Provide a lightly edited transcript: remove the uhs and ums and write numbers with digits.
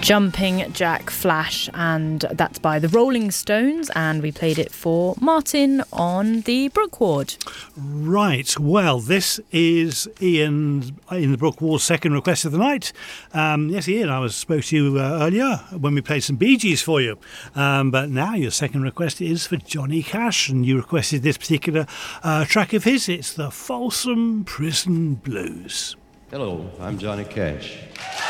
Jumping Jack Flash, and that's by the Rolling Stones, and we played it for Martin on the Brook Ward. Right, well, this is Ian in the Brook Ward's second request of the night. Yes, Ian, I spoke to you earlier when we played some Bee Gees for you, but now your second request is for Johnny Cash, and you requested this particular track of his. It's the Folsom Prison Blues. Hello, I'm Johnny Cash.